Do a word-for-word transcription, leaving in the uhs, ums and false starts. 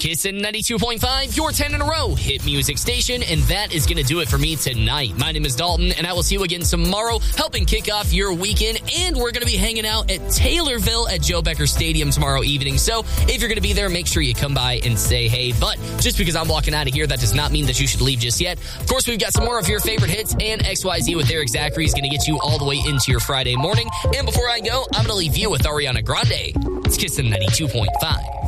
Kissin' ninety-two point five, your ten in a row hit music station, and that is going to do it for me tonight. My name is Dalton, and I will see you again tomorrow, helping kick off your weekend, and we're going to be hanging out at Taylorville at Joe Becker Stadium tomorrow evening. So if you're going to be there, make sure you come by and say hey. But just because I'm walking out of here, that does not mean that you should leave just yet. Of course, we've got some more of your favorite hits, and X Y Z with Derek Zachary is going to get you all the way into your Friday morning. And before I go, I'm going to leave you with Ariana Grande. It's Kissin' ninety-two point five.